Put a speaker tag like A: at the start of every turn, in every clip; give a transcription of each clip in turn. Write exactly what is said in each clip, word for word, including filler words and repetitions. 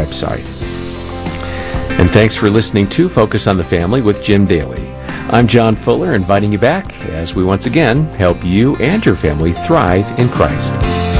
A: website. And thanks for listening to Focus on the Family with Jim Daly. I'm John Fuller, inviting you back as we once again help you and your family thrive in Christ.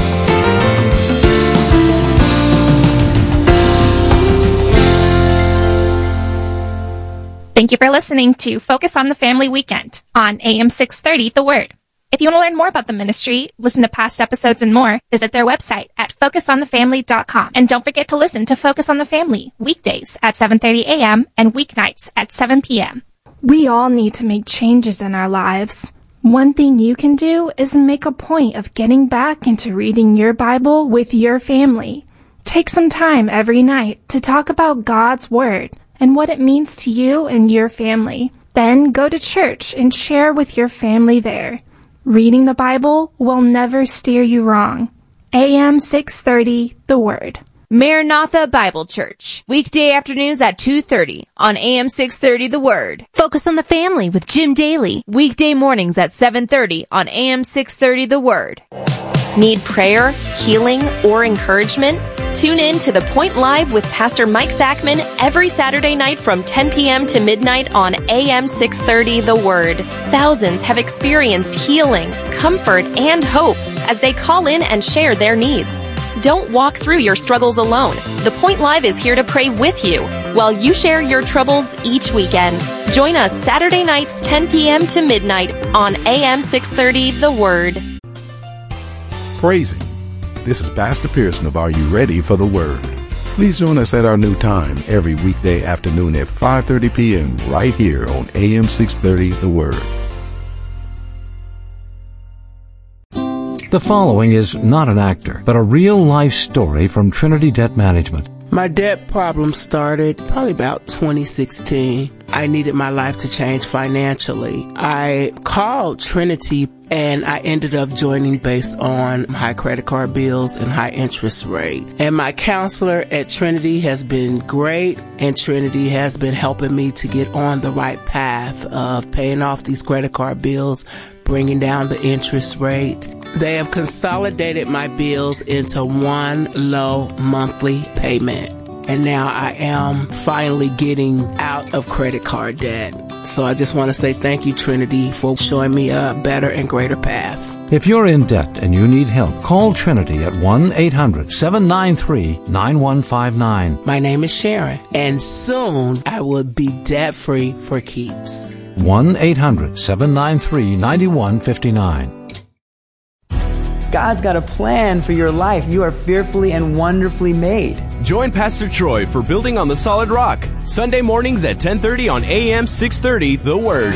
B: Thank you for listening to Focus on the Family Weekend on A M six thirty The Word. If you want to learn more about the ministry, listen to past episodes and more, visit their website at focus on the family dot com. And don't forget to listen to Focus on the Family weekdays at seven thirty a.m. and weeknights at seven p.m.
C: We all need to make changes in our lives. One thing you can do is make a point of getting back into reading your Bible with your family. Take some time every night to talk about God's Word and what it means to you and your family. Then go to church and share with your family there. Reading the Bible will never steer you wrong. A M six thirty, The Word.
D: Maranatha Bible Church, weekday afternoons at two thirty on A M six thirty The Word. Focus on the Family with Jim Daly, weekday mornings at seven thirty on A M six thirty The Word.
E: Need prayer, healing, or encouragement? Tune in to The Point Live with Pastor Mike Zachman every Saturday night from ten p.m. to midnight on A M six thirty The Word. Thousands have experienced healing, comfort, and hope as they call in and share their needs. Don't walk through your struggles alone. The Point Live is here to pray with you while you share your troubles each weekend. Join us Saturday nights ten p.m. to midnight on A M six thirty The Word.
F: Praising. This is Pastor Pearson of Are You Ready for the Word? Please join us at our new time every weekday afternoon at five thirty p.m. right here on A M six thirty The Word.
G: The following is not an actor, but a real-life story from Trinity Debt Management.
H: My debt problem started probably about twenty sixteen. I needed my life to change financially. I called Trinity and I ended up joining based on high credit card bills and high interest rate. And my counselor at Trinity has been great, and Trinity has been helping me to get on the right path of paying off these credit card bills, bringing down the interest rate. They have consolidated my bills into one low monthly payment. And now I am finally getting out of credit card debt. So I just want to say thank you, Trinity, for showing me a better and greater path.
G: If you're in debt and you need help, call Trinity at one eight hundred seven nine three nine one five nine.
H: My name is Sharon, and soon I will be debt-free for keeps.
G: one eight hundred seven nine three nine one five nine.
I: God's got a plan for your life. You are fearfully and wonderfully made.
J: Join Pastor Troy for Building on the Solid Rock, Sunday mornings at ten thirty on A M six thirty The Word.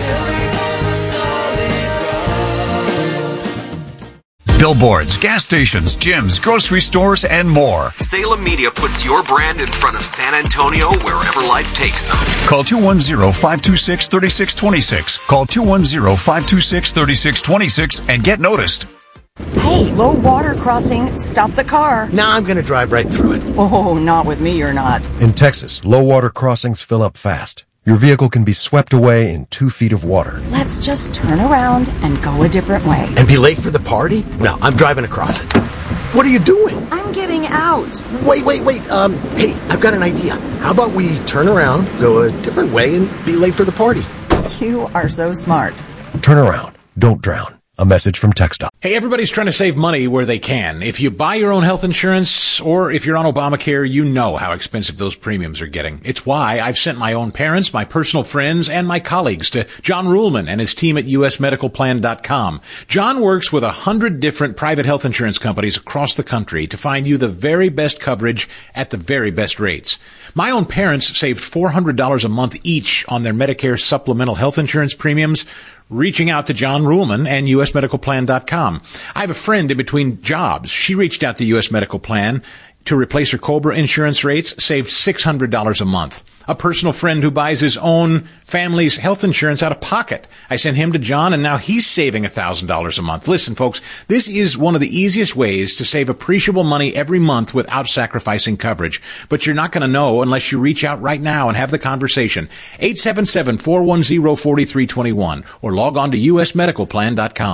K: Billboards, gas stations, gyms, grocery stores, and more.
L: Salem Media puts your brand in front of San Antonio wherever life takes them.
K: Call two one zero, five two six, three six two six. Call two one zero, five two six, three six two six and get noticed.
M: Hey, low water crossing. Stop the car.
N: No, I'm going to drive right through it.
M: Oh, not with me, you're not.
O: In Texas, low water crossings fill up fast. Your vehicle can be swept away in two feet of water.
M: Let's just turn around and go a different way.
N: And be late for the party? No, I'm driving across it. What are you doing?
M: I'm getting out.
N: Wait, wait, wait. Um, hey, I've got an idea. How about we turn around, go a different way, and be late for the party?
M: You are so smart.
O: Turn around. Don't drown. A message from TxDOT.
P: Hey, everybody's trying to save money where they can. If you buy your own health insurance, or if you're on Obamacare, you know how expensive those premiums are getting. It's why I've sent my own parents, my personal friends, and my colleagues to John Ruhlman and his team at U S medical plan dot com. John works with a hundred different private health insurance companies across the country to find you the very best coverage at the very best rates. My own parents saved four hundred dollars a month each on their Medicare supplemental health insurance premiums, reaching out to John Ruhlman and U S medical plan dot com. I have a friend in between jobs. She reached out to U S Medical Plan to replace her COBRA insurance rates, saved six hundred dollars a month. A personal friend who buys his own family's health insurance out of pocket. I sent him to John, and now he's saving one thousand dollars a month. Listen, folks, this is one of the easiest ways to save appreciable money every month without sacrificing coverage. But you're not going to know unless you reach out right now and have the conversation. eight seven seven, four one zero, four three two one or log on to U S medical plan dot com.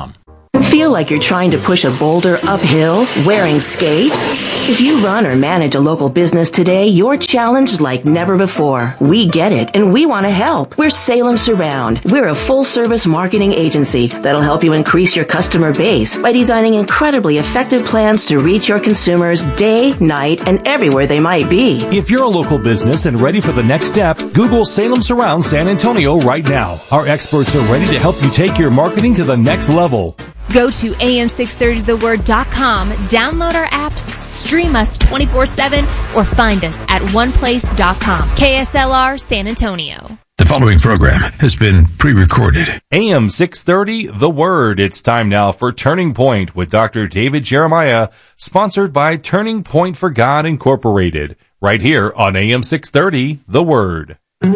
Q: Feel like you're trying to push a boulder uphill wearing skates? If you run or manage a local business today, you're challenged like never before. We get it, and we want to help. We're Salem Surround. We're a full-service marketing agency that'll help you increase your customer base by designing incredibly effective plans to reach your consumers day, night, and everywhere they might be.
R: If you're a local business and ready for the next step, Google Salem Surround San Antonio right now. Our experts are ready to help you take your marketing to the next level.
D: Go to A M six thirty the word dot com, download our apps, stream us twenty-four seven, or find us at one place dot com. K S L R San Antonio.
K: The following program has been pre-recorded.
S: A M six thirty, The Word. It's time now for Turning Point with Doctor David Jeremiah, sponsored by Turning Point for God Incorporated, right here on A M six thirty, The Word.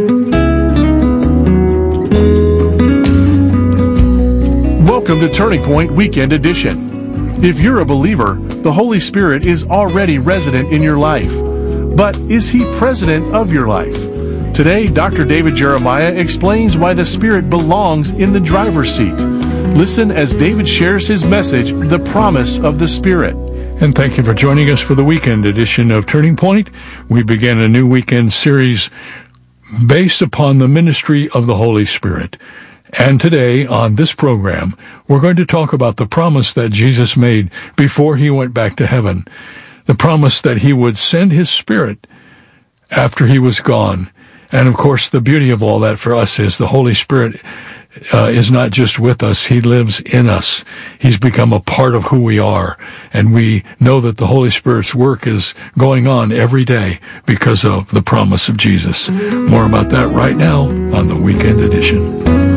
T: Welcome to Turning Point Weekend Edition. If you're a believer, the Holy Spirit is already resident in your life. But is He president of your life? Today, Doctor David Jeremiah explains why the Spirit belongs in the driver's seat. Listen as David shares his message, The Promise of the Spirit.
U: And thank you for joining us for the weekend edition of Turning Point. We begin a new weekend series based upon the ministry of the Holy Spirit. And today, on this program, we're going to talk about the promise that Jesus made before He went back to heaven. The promise that He would send His Spirit after He was gone. And of course, the beauty of all that for us is the Holy Spirit uh, is not just with us, He lives in us. He's become a part of who we are. And we know that the Holy Spirit's work is going on every day because of the promise of Jesus. More about that right now on the Weekend Edition.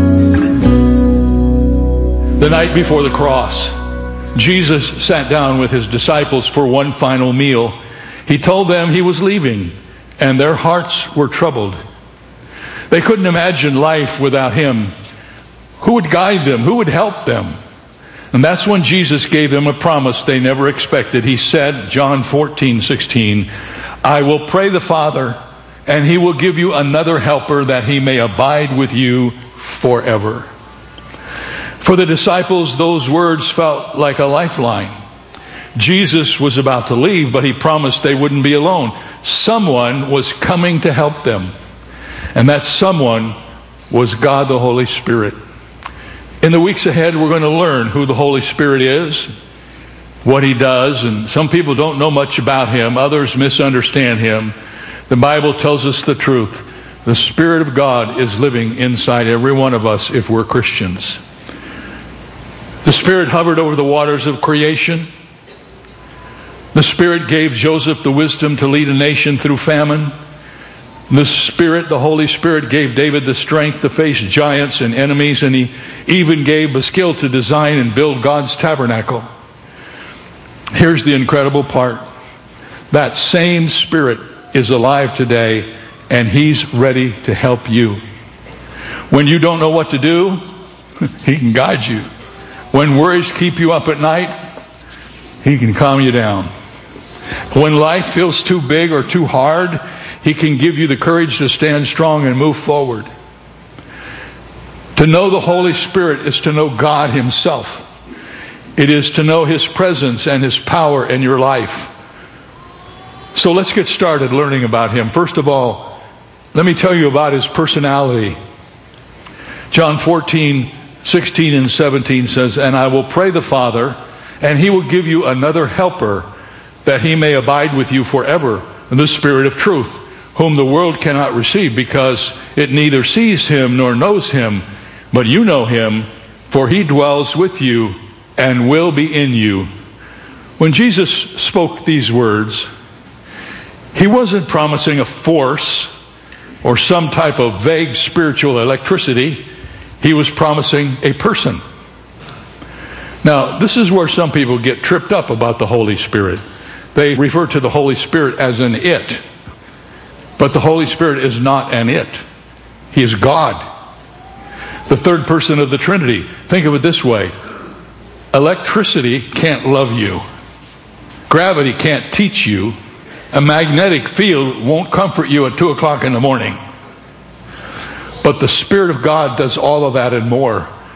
U: The night before the cross, Jesus sat down with His disciples for one final meal. He told them He was leaving, and their hearts were troubled. They couldn't imagine life without Him. Who would guide them? Who would help them? And that's when Jesus gave them a promise they never expected. He said, John fourteen sixteen, I will pray the Father, and He will give you another helper that He may abide with you forever. For the disciples, those words felt like a lifeline. Jesus was about to leave, but He promised they wouldn't be alone. Someone was coming to help them. And that someone was God the Holy Spirit. In the weeks ahead, we're going to learn who the Holy Spirit is, what He does, and some people don't know much about Him. Others misunderstand Him. The Bible tells us the truth. The Spirit of God is living inside every one of us if we're Christians. The Spirit hovered over the waters of creation. The Spirit gave Joseph the wisdom to lead a nation through famine. The Spirit, the Holy Spirit, gave David the strength to face giants and enemies, and He even gave the skill to design and build God's tabernacle. Here's the incredible part. That same Spirit is alive today, and He's ready to help you. When you don't know what to do, He can guide you. When worries keep you up at night, He can calm you down. When life feels too big or too hard, He can give you the courage to stand strong and move forward. To know the Holy Spirit is to know God Himself. It is to know His presence and His power in your life. So let's get started learning about Him. First of all, let me tell you about His personality. John fourteen sixteen and seventeen says, and I will pray the Father, and He will give you another helper, that He may abide with you forever, the Spirit of truth, whom the world cannot receive, because it neither sees Him nor knows Him. But you know Him, for He dwells with you and will be in you. When Jesus spoke these words, He wasn't promising a force or some type of vague spiritual electricity. He was promising a person. Now, this is where some people get tripped up about the Holy Spirit. They refer to the Holy Spirit as an it. But the Holy Spirit is not an it. He is God. The third person of the Trinity. Think of it this way. Electricity can't love you. Gravity can't teach you. A magnetic field won't comfort you at two o'clock in the morning. But the Spirit of God does all of that and more.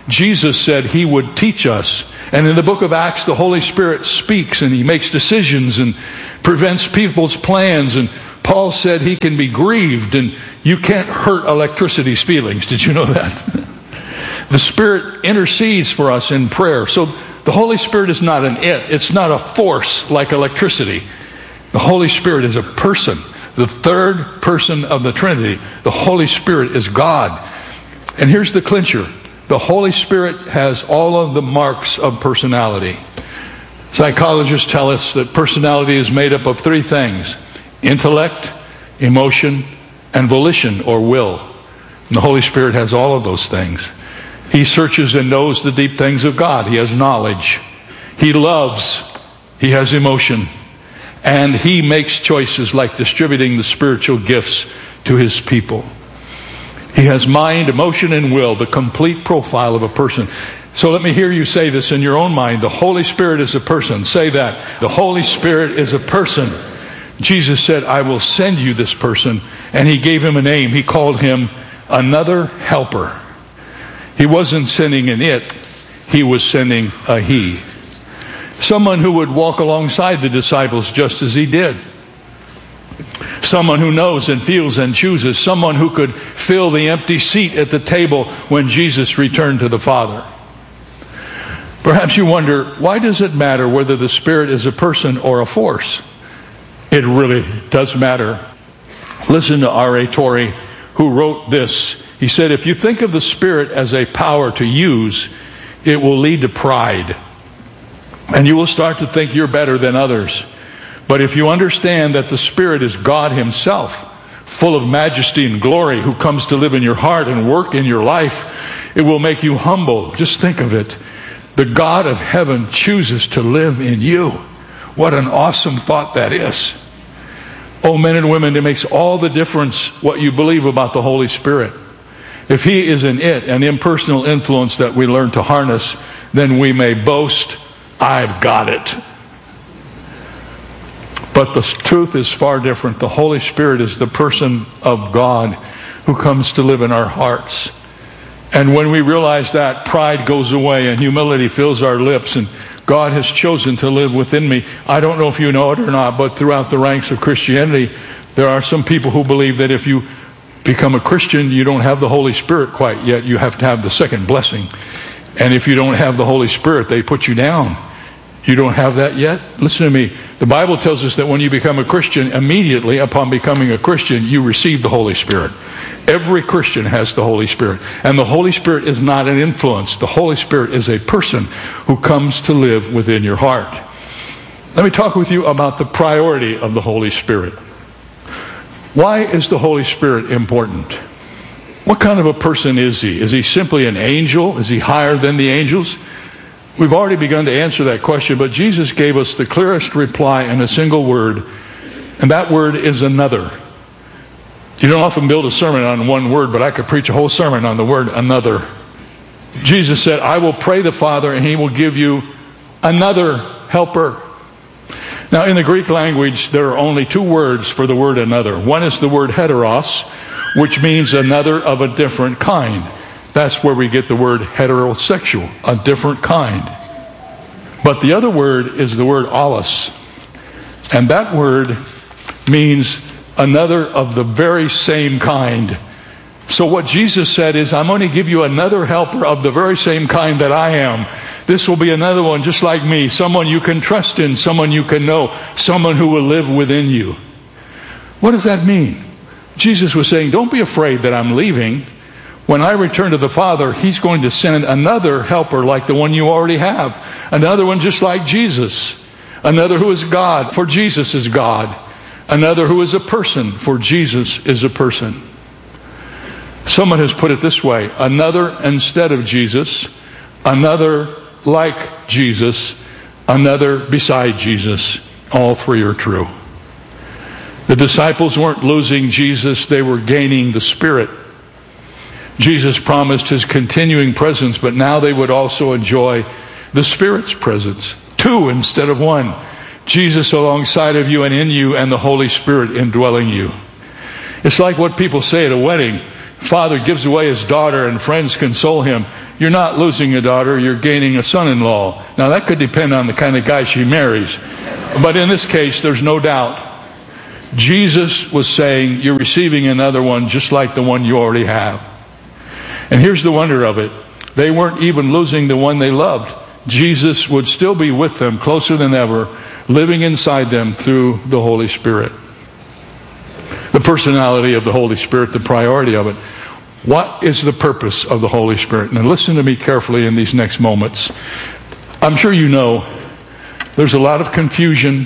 U: Jesus said he would teach us. And in the book of Acts, the Holy Spirit speaks and he makes decisions and prevents people's plans. And Paul said he can be grieved, and you can't hurt electricity's feelings. Did you know that? The Spirit intercedes for us in prayer. So the Holy Spirit is not an it. It's not a force like electricity. The Holy Spirit is a person. The third person of the Trinity. The Holy Spirit is God. And here's the clincher. The Holy Spirit has all of the marks of personality. Psychologists tell us that personality is made up of three things: intellect, emotion, and volition or will. And the Holy Spirit has all of those things. He searches and knows the deep things of God. He has knowledge. He loves. He has emotion. And he makes choices like distributing the spiritual gifts to his people. He has mind, emotion, and will, the complete profile of a person. So let me hear you say this in your own mind. The Holy Spirit is a person. Say that. The Holy Spirit is a person. Jesus said, I will send you this person. And he gave him a name. He called him another helper. He wasn't sending an it. He was sending a he. Someone who would walk alongside the disciples just as he did. Someone who knows and feels and chooses. Someone who could fill the empty seat at the table when Jesus returned to the Father. Perhaps you wonder, why does it matter whether the Spirit is a person or a force? It really does matter. Listen to R A Torrey, who wrote this. He said, if you think of the Spirit as a power to use, it will lead to pride. And you will start to think you're better than others. But if you understand that the Spirit is God himself, full of majesty and glory, who comes to live in your heart and work in your life, it will make you humble. Just think of it. The God of heaven chooses to live in you. What an awesome thought that is. Oh, men and women, it makes all the difference what you believe about the Holy Spirit. If he is an it, an impersonal influence that we learn to harness, then we may boast, I've got it. But the truth is far different. The Holy Spirit is the person of God who comes to live in our hearts. And when we realize that, pride goes away and humility fills our lips, and God has chosen to live within me. I don't know if you know it or not, but throughout the ranks of Christianity, there are some people who believe that if you become a Christian, you don't have the Holy Spirit quite yet. You have to have the second blessing. And if you don't have the Holy Spirit, they put you down. You don't have that yet? Listen to me. The Bible tells us that when you become a Christian, immediately upon becoming a Christian, you receive the Holy Spirit. Every Christian has the Holy Spirit. And the Holy Spirit is not an influence. The Holy Spirit is a person who comes to live within your heart. Let me talk with you about the priority of the Holy Spirit. Why is the Holy Spirit important? What kind of a person is he? Is he simply an angel? Is he higher than the angels? We've already begun to answer that question, but Jesus gave us the clearest reply in a single word, and that word is another. You don't often build a sermon on one word, but I could preach a whole sermon on the word another. Jesus said, I will pray the Father, and he will give you another helper. Now, in the Greek language, there are only two words for the word another. One is the word heteros, which means another of a different kind. That's where we get the word heterosexual, a different kind. But the other word is the word allos. And that word means another of the very same kind. So what Jesus said is, I'm going to give you another helper of the very same kind that I am. This will be another one just like me, someone you can trust in, someone you can know, someone who will live within you. What does that mean? Jesus was saying, don't be afraid that I'm leaving. When I return to the Father, he's going to send another helper like the one you already have. Another one just like Jesus. Another who is God, for Jesus is God. Another who is a person, for Jesus is a person. Someone has put it this way: another instead of Jesus, another like Jesus, another beside Jesus. All three are true. The disciples weren't losing Jesus, they were gaining the Spirit. Jesus promised his continuing presence, but now they would also enjoy the Spirit's presence. Two instead of one. Jesus alongside of you and in you, and the Holy Spirit indwelling you. It's like what people say at a wedding. Father gives away his daughter and friends console him. you're not losing a daughter, you're gaining a son-in-law. Now that could depend on the kind of guy she marries. But in this case, there's no doubt. Jesus was saying, you're receiving another one just like the one you already have. And here's the wonder of it. They weren't even losing the one they loved. Jesus would still be with them closer than ever, living inside them through the Holy Spirit. The personality of the Holy Spirit, the priority of it. What is the purpose of the Holy Spirit? Now listen to me carefully in these next moments. I'm sure you know there's a lot of confusion,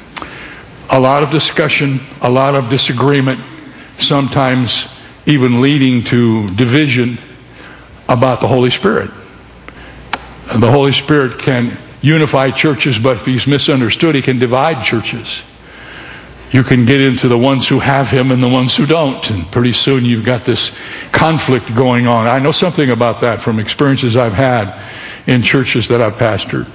U: a lot of discussion, a lot of disagreement, sometimes even leading to division about the Holy Spirit. And the Holy Spirit can unify churches, but if he's misunderstood, he can divide churches. You can get into the ones who have him and the ones who don't, and pretty soon you've got this conflict going on. I know something about that from experiences I've had in churches that I've pastored.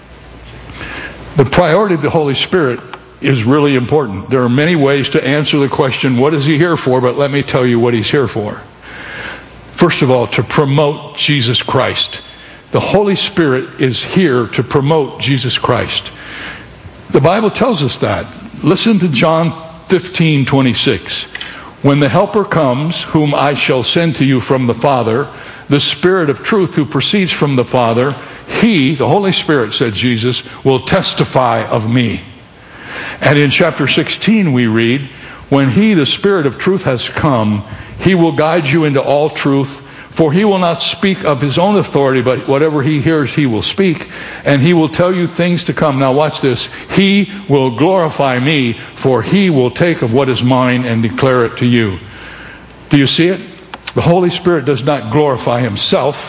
U: The priority of the Holy Spirit is really important. There are many ways to answer the question, what is he here for? But let me tell you what he's here for. First of all, to promote Jesus Christ. The Holy Spirit is here to promote Jesus Christ. The Bible tells us that. Listen to John fifteen twenty-six. When the Helper comes, whom I shall send to you from the Father, the Spirit of truth who proceeds from the Father, he, the Holy Spirit, said Jesus, will testify of me. And in chapter sixteen we read, when he, the Spirit of truth, has come, he will guide you into all truth, for he will not speak of his own authority, but whatever he hears he will speak, and he will tell you things to come. Now watch this. He will glorify me, for he will take of what is mine and declare it to you. Do you see it? The Holy Spirit does not glorify himself.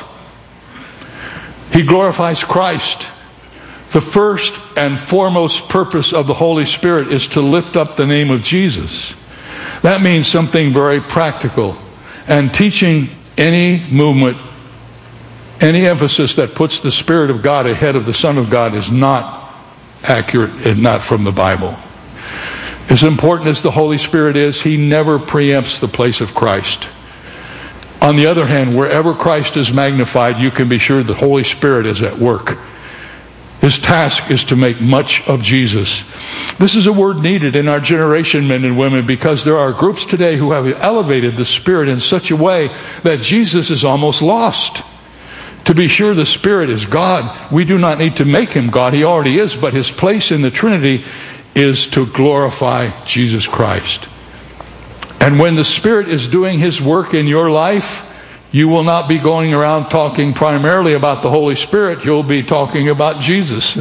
U: He glorifies Christ. The first and foremost purpose of the Holy Spirit is to lift up the name of Jesus. That means something very practical. And teaching any movement, any emphasis that puts the Spirit of God ahead of the Son of God is not accurate and not from the Bible. As important as the Holy Spirit is, he never preempts the place of Christ. On the other hand, wherever Christ is magnified, you can be sure the Holy Spirit is at work. His task is to make much of Jesus. This is a word needed in our generation, men and women, because there are groups today who have elevated the Spirit in such a way that Jesus is almost lost. To be sure, the Spirit is God. We do not need to make him God. He already is, but his place in the Trinity is to glorify Jesus Christ. And when the Spirit is doing his work in your life, you will not be going around talking primarily about the Holy Spirit. You'll be talking about Jesus.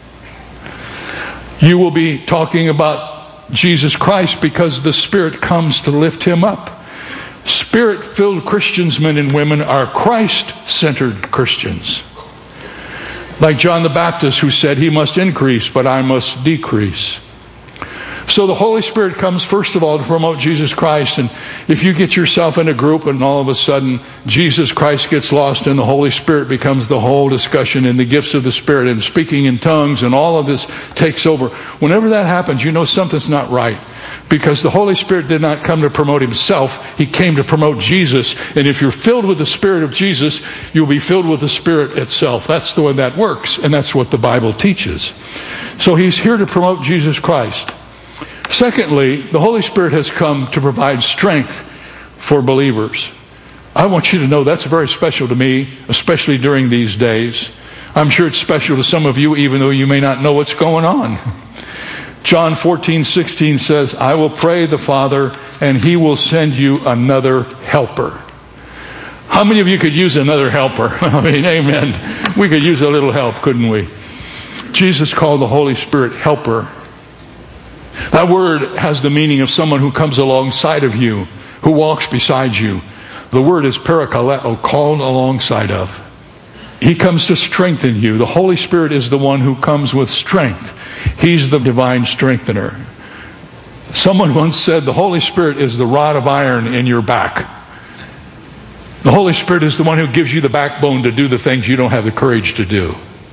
U: You will be talking about Jesus Christ because the Spirit comes to lift him up. Spirit-filled Christians, men and women, are Christ-centered Christians. Like John the Baptist, who said, he must increase, but I must decrease. So the Holy Spirit comes first of all to promote Jesus Christ. And if you get yourself in a group and all of a sudden Jesus Christ gets lost and the Holy Spirit becomes the whole discussion and the gifts of the Spirit and speaking in tongues and all of this takes over, whenever that happens, you know something's not right. Because the Holy Spirit did not come to promote himself. He came to promote Jesus. And if you're filled with the Spirit of Jesus, you'll be filled with the Spirit itself. That's the way that works. And that's what the Bible teaches. So he's here to promote Jesus Christ. Secondly, the Holy Spirit has come to provide strength for believers. I want you to know that's very special to me, especially during these days. I'm sure it's special to some of you, even though you may not know what's going on. John fourteen sixteen says, I will pray the Father, and he will send you another helper. How many of you could use another helper? I mean, amen. We could use a little help, couldn't we? Jesus called the Holy Spirit helper. That word has the meaning of someone who comes alongside of you, who walks beside you. The word is parakaleo, called alongside of. He comes to strengthen you. The Holy Spirit is the one who comes with strength. He's the divine strengthener. Someone once said the Holy Spirit is the rod of iron in your back. The Holy Spirit is the one who gives you the backbone to do the things you don't have the courage to do.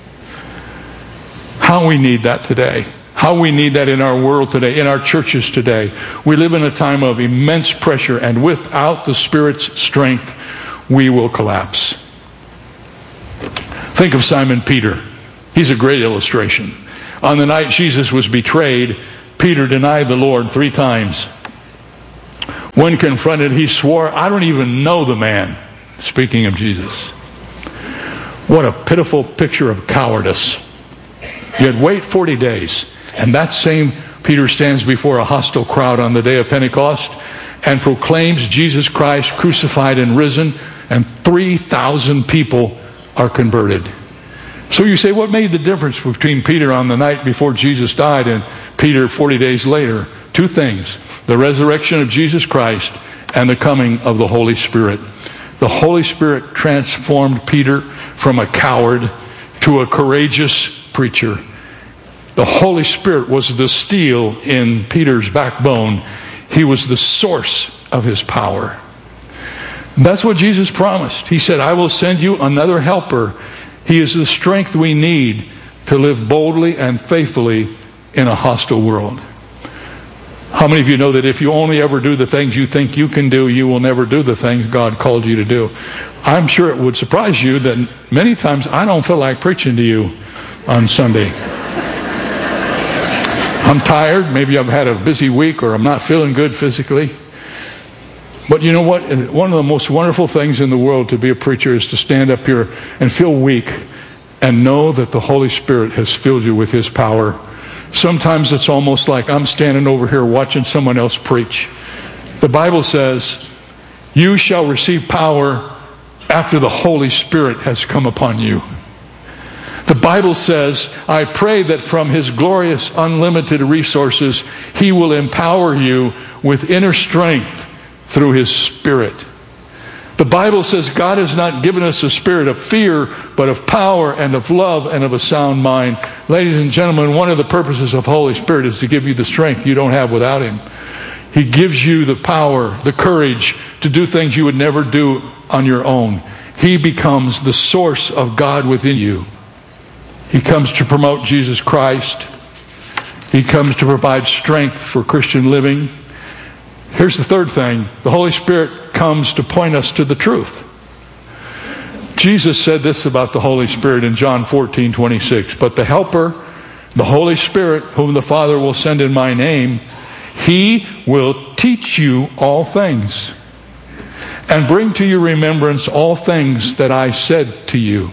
U: How we need that today. How we need that in our world today, in our churches today. We live in a time of immense pressure, and without the Spirit's strength, we will collapse. Think of Simon Peter. He's a great illustration. On the night Jesus was betrayed, Peter denied the Lord three times. When confronted, he swore, "I don't even know the man." Speaking of Jesus. What a pitiful picture of cowardice. Yet wait forty days, and that same Peter stands before a hostile crowd on the day of Pentecost and proclaims Jesus Christ crucified and risen, and three thousand people are converted. So you say, what made the difference between Peter on the night before Jesus died and Peter forty days later? Two things: the resurrection of Jesus Christ and the coming of the Holy Spirit. The Holy Spirit transformed Peter from a coward to a courageous preacher. The Holy Spirit was the steel in Peter's backbone. He was the source of his power. And that's what Jesus promised. He said, "I will send you another helper." He is the strength we need to live boldly and faithfully in a hostile world. How many of you know that if you only ever do the things you think you can do, you will never do the things God called you to do? I'm sure it would surprise you that many times I don't feel like preaching to you on Sunday. I'm tired. Maybe I've had a busy week, or I'm not feeling good physically. But you know what? One of the most wonderful things in the world to be a preacher is to stand up here and feel weak and know that the Holy Spirit has filled you with His power. Sometimes it's almost like I'm standing over here watching someone else preach. The Bible says, "You shall receive power after the Holy Spirit has come upon you." The Bible says, "I pray that from His glorious, unlimited resources, He will empower you with inner strength through His Spirit." The Bible says God has not given us a spirit of fear, but of power and of love and of a sound mind. Ladies and gentlemen, one of the purposes of Holy Spirit is to give you the strength you don't have without Him. He gives you the power, the courage to do things you would never do on your own. He becomes the source of God within you. He comes to promote Jesus Christ. He comes to provide strength for Christian living. Here's the third thing. The Holy Spirit comes to point us to the truth. Jesus said this about the Holy Spirit in John fourteen twenty-six. "But the Helper, the Holy Spirit, whom the Father will send in my name, He will teach you all things and bring to your remembrance all things that I said to you."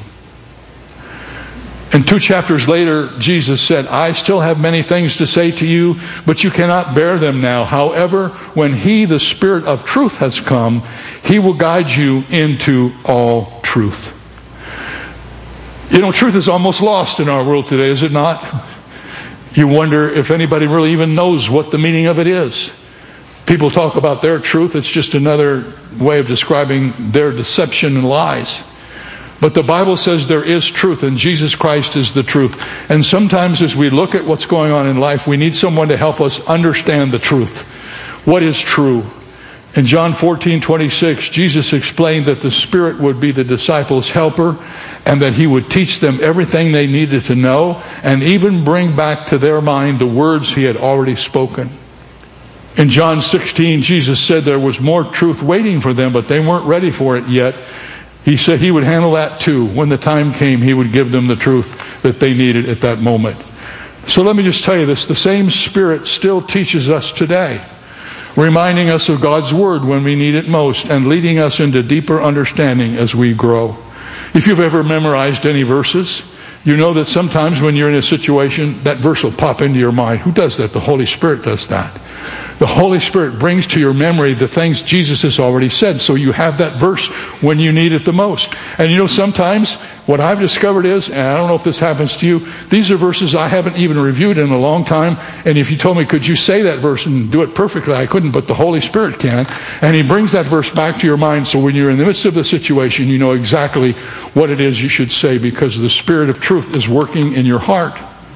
U: And two chapters later, Jesus said, "I still have many things to say to you, but you cannot bear them now. However, when He, the Spirit of truth, has come, He will guide you into all truth." You know, truth is almost lost in our world today, is it not? You wonder if anybody really even knows what the meaning of it is. People talk about their truth. It's just another way of describing their deception and lies. But the Bible says there is truth, and Jesus Christ is the truth. And sometimes as we look at what's going on in life, we need someone to help us understand the truth. What is true? In John fourteen twenty-six, Jesus explained that the Spirit would be the disciples' helper, and that He would teach them everything they needed to know, and even bring back to their mind the words He had already spoken. In John sixteen, Jesus said there was more truth waiting for them, but they weren't ready for it yet. He said He would handle that too. When the time came, He would give them the truth that they needed at that moment. So let me just tell you this. The same Spirit still teaches us today, reminding us of God's Word when we need it most, and leading us into deeper understanding as we grow. If you've ever memorized any verses, you know that sometimes when you're in a situation, that verse will pop into your mind. Who does that? The Holy Spirit does that. The Holy Spirit brings to your memory the things Jesus has already said, so you have that verse when you need it the most. And you know, sometimes what I've discovered is, and I don't know if this happens to you, these are verses I haven't even reviewed in a long time, and if you told me, could you say that verse and do it perfectly, I couldn't, but the Holy Spirit can. And He brings that verse back to your mind, so when you're in the midst of the situation, you know exactly what it is you should say, because the Spirit of truth is working in your heart.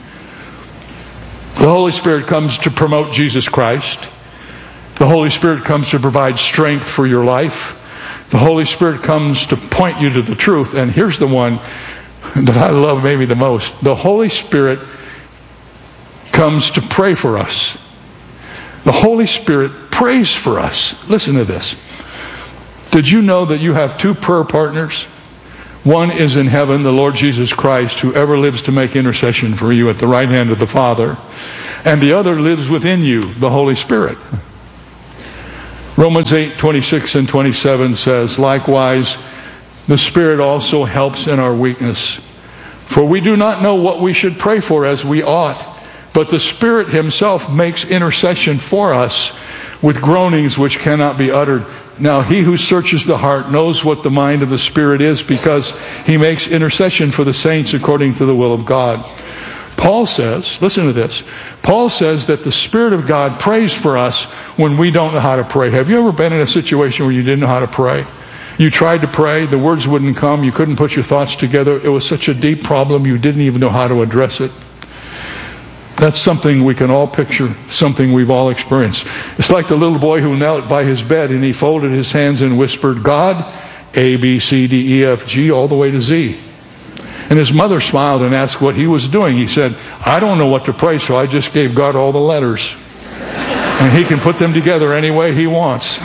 U: The Holy Spirit comes to promote Jesus Christ. The Holy Spirit comes to provide strength for your life. The Holy Spirit comes to point you to the truth. And here's the one that I love maybe the most. The Holy Spirit comes to pray for us. The Holy Spirit prays for us. Listen to this. Did you know that you have two prayer partners? One is in heaven, the Lord Jesus Christ, who ever lives to make intercession for you at the right hand of the Father. And the other lives within you, the Holy Spirit. Romans eight, twenty-six and twenty-seven says, likewise, the Spirit also helps in our weakness. For we do not know what we should pray for as we ought, but the Spirit himself makes intercession for us with groanings which cannot be uttered. Now he who searches the heart knows what the mind of the Spirit is, because he makes intercession for the saints according to the will of God. Paul says, listen to this, Paul says that the Spirit of God prays for us when we don't know how to pray. Have you ever been in a situation where you didn't know how to pray? You tried to pray, the words wouldn't come, you couldn't put your thoughts together. It was such a deep problem, you didn't even know how to address it. That's something we can all picture, something we've all experienced. It's like the little boy who knelt by his bed and he folded his hands and whispered, God, A, B, C, D, E, F, G, all the way to Z. And his mother smiled and asked what he was doing. He said, I don't know what to pray, so I just gave God all the letters. And he can put them together any way he wants.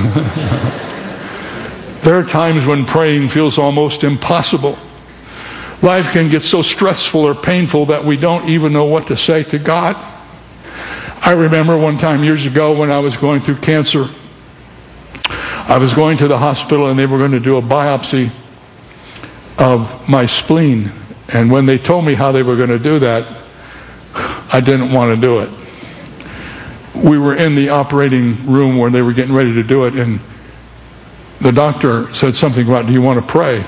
U: There are times when praying feels almost impossible. Life can get so stressful or painful that we don't even know what to say to God. I remember one time years ago when I was going through cancer. I was going to the hospital and they were going to do a biopsy of my spleen. And when they told me how they were going to do that, I didn't want to do it. We were in the operating room where they were getting ready to do it, and the doctor said something about, do you want to pray?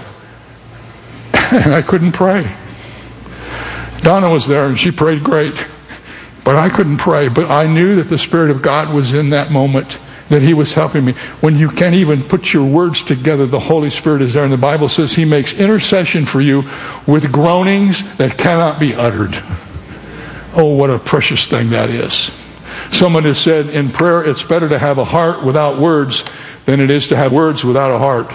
U: And I couldn't pray. Donna was there and she prayed great, but I couldn't pray. But I knew that the Spirit of God was in that moment, that he was helping me. When you can't even put your words together, the Holy Spirit is there. And the Bible says he makes intercession for you with groanings that cannot be uttered. Oh, what a precious thing that is. Someone has said in prayer, it's better to have a heart without words than it is to have words without a heart.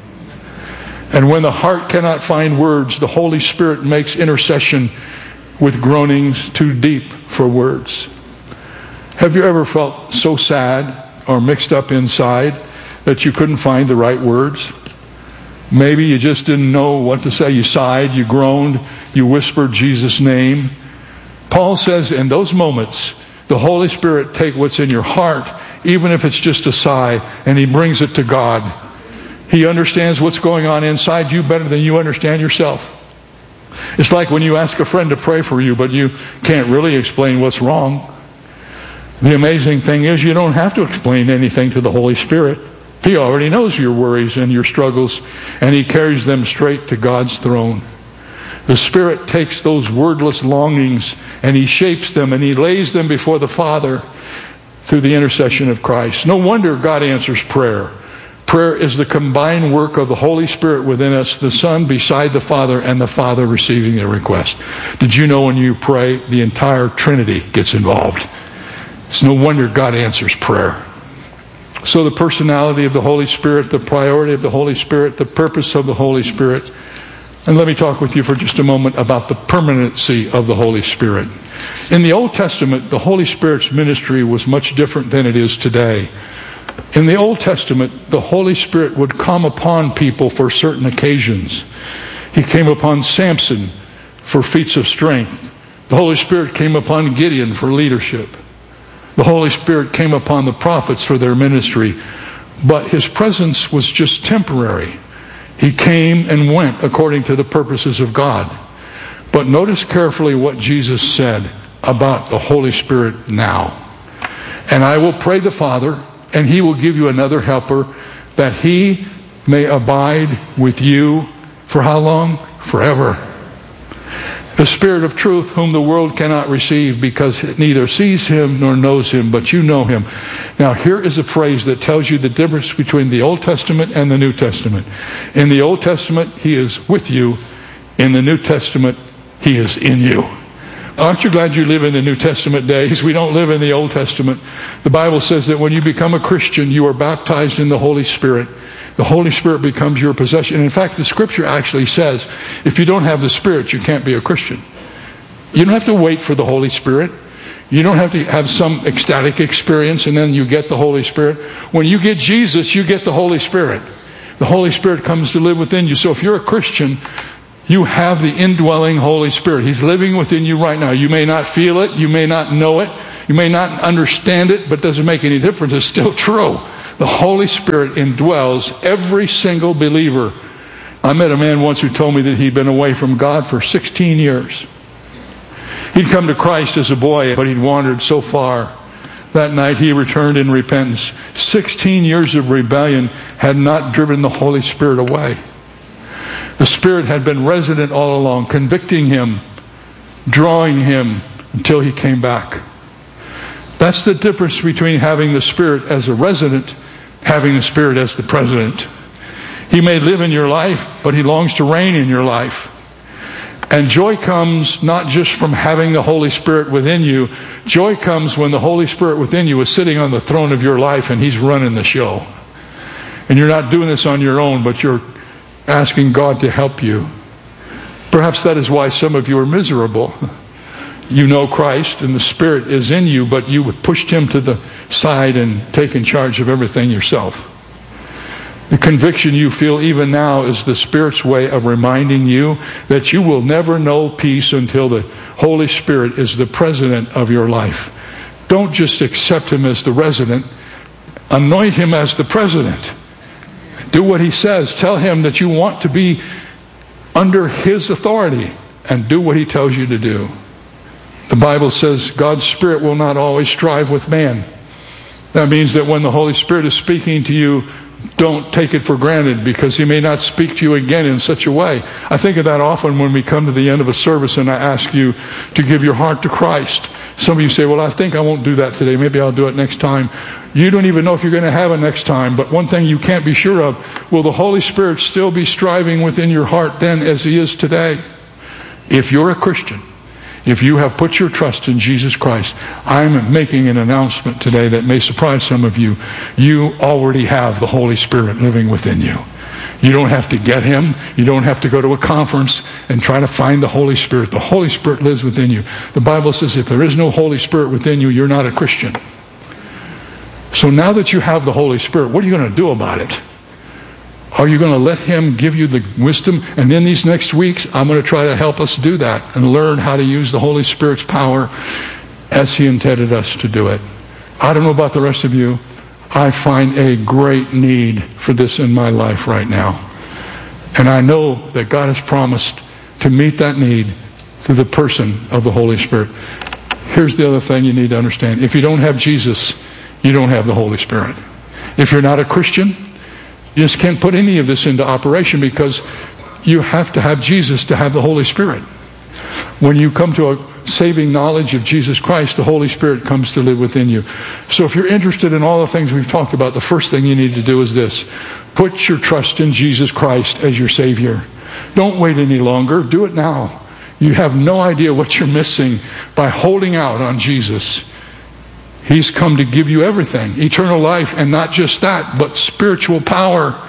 U: And when the heart cannot find words, the Holy Spirit makes intercession with groanings too deep for words. Have you ever felt so sad or mixed up inside that you couldn't find the right words? Maybe you just didn't know what to say. You sighed, you groaned, you whispered Jesus' name. Paul says in those moments, the Holy Spirit takes what's in your heart, even if it's just a sigh, and he brings it to God. He understands what's going on inside you better than you understand yourself. It's like when you ask a friend to pray for you, but you can't really explain what's wrong. The amazing thing is you don't have to explain anything to the Holy Spirit. He already knows your worries and your struggles, and he carries them straight to God's throne. The Spirit takes those wordless longings and he shapes them and he lays them before the Father through the intercession of Christ. No wonder God answers prayer. Prayer is the combined work of the Holy Spirit within us, the Son beside the Father, and the Father receiving the request. Did you know when you pray, the entire Trinity gets involved? It's no wonder God answers prayer. So the personality of the Holy Spirit, the priority of the Holy Spirit, the purpose of the Holy Spirit. And let me talk with you for just a moment about the permanency of the Holy Spirit. In the Old Testament, the Holy Spirit's ministry was much different than it is today. In the Old Testament, the Holy Spirit would come upon people for certain occasions. He came upon Samson for feats of strength. The Holy Spirit came upon Gideon for leadership. The Holy Spirit came upon the prophets for their ministry. But his presence was just temporary. He came and went according to the purposes of God. But notice carefully what Jesus said about the Holy Spirit now. And I will pray the Father, and he will give you another helper, that he may abide with you for how long? Forever. The Spirit of truth, whom the world cannot receive because it neither sees him nor knows him, but you know him. Now here is a phrase that tells you the difference between the Old Testament and the New Testament. In the Old Testament, he is with you. In the New Testament, he is in you. Aren't you glad you live in the New Testament days? We don't live in the Old Testament. The Bible says that when you become a Christian, you are baptized in the Holy Spirit. The Holy Spirit becomes your possession. And in fact, the Scripture actually says, if you don't have the Spirit, you can't be a Christian. You don't have to wait for the Holy Spirit. You don't have to have some ecstatic experience and then you get the Holy Spirit. When you get Jesus, you get the Holy Spirit. The Holy Spirit comes to live within you. So if you're a Christian, you have the indwelling Holy Spirit. He's living within you right now. You may not feel it. You may not know it. You may not understand it, but it doesn't make any difference. It's still true. The Holy Spirit indwells every single believer. I met a man once who told me that he'd been away from God for sixteen years. He'd come to Christ as a boy, but he'd wandered so far. That night he returned in repentance. sixteen years of rebellion had not driven the Holy Spirit away. The Spirit had been resident all along, convicting him, drawing him until he came back. That's the difference between having the Spirit as a resident, having the Spirit as the president. He may live in your life, but he longs to reign in your life. And joy comes not just from having the Holy Spirit within you. Joy comes when the Holy Spirit within you is sitting on the throne of your life and he's running the show. And you're not doing this on your own, but you're asking God to help you. Perhaps that is why some of you are miserable. You know Christ and the Spirit is in you, but you have pushed him to the side and taken charge of everything yourself. The conviction you feel even now is the Spirit's way of reminding you that you will never know peace until the Holy Spirit is the president of your life. Don't just accept him as the resident. Anoint him as the president. Do what he says. Tell him that you want to be under his authority and do what he tells you to do. The Bible says God's Spirit will not always strive with man. That means that when the Holy Spirit is speaking to you, don't take it for granted, because he may not speak to you again in such a way. I think of that often when we come to the end of a service and I ask you to give your heart to Christ. Some of you say, well, I think I won't do that today. Maybe I'll do it next time. You don't even know if you're going to have a next time. But one thing you can't be sure of, will the Holy Spirit still be striving within your heart then as he is today? If you're a Christian, if you have put your trust in Jesus Christ, I'm making an announcement today that may surprise some of you. You already have the Holy Spirit living within you. You don't have to get him. You don't have to go to a conference and try to find the Holy Spirit. The Holy Spirit lives within you. The Bible says if there is no Holy Spirit within you, you're not a Christian. So now that you have the Holy Spirit, what are you going to do about it? Are you going to let him give you the wisdom? And in these next weeks, I'm going to try to help us do that and learn how to use the Holy Spirit's power as he intended us to do it. I don't know about the rest of you. I find a great need for this in my life right now. And I know that God has promised to meet that need through the person of the Holy Spirit. Here's the other thing you need to understand. If you don't have Jesus, you don't have the Holy Spirit. If you're not a Christian, you just can't put any of this into operation, because you have to have Jesus to have the Holy Spirit. When you come to a saving knowledge of Jesus Christ, the Holy Spirit comes to live within you. So if you're interested in all the things we've talked about, the first thing you need to do is this. Put your trust in Jesus Christ as your Savior. Don't wait any longer. Do it now. You have no idea what you're missing by holding out on Jesus. He's come to give you everything, eternal life, and not just that, but spiritual power,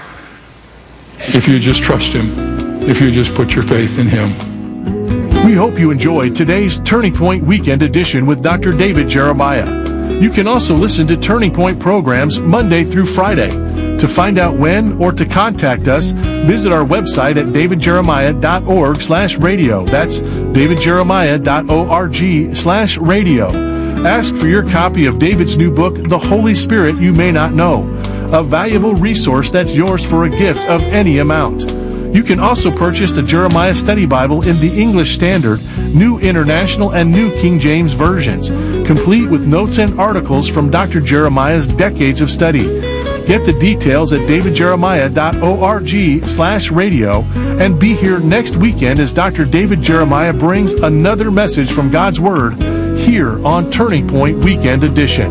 U: if you just trust him, if you just put your faith in him.
T: We hope you enjoyed today's Turning Point Weekend Edition with Doctor David Jeremiah. You can also listen to Turning Point programs Monday through Friday. To find out when or to contact us, visit our website at davidjeremiah.org slash radio. That's davidjeremiah.org slash radio. Ask for your copy of David's new book, The Holy Spirit You May Not Know, a valuable resource that's yours for a gift of any amount. You can also purchase the Jeremiah Study Bible in the English Standard, New International, and New King James versions, complete with notes and articles from Doctor Jeremiah's decades of study. Get the details at davidjeremiah.org slash radio and be here next weekend as Doctor David Jeremiah brings another message from God's Word here on Turning Point Weekend Edition.